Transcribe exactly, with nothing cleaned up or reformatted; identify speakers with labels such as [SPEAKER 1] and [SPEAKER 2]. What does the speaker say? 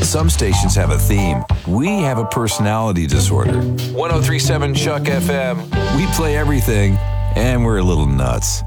[SPEAKER 1] Some stations have a theme. We have a personality disorder. ten thirty-seven Chuck F M. We play everything, and we're a little nuts.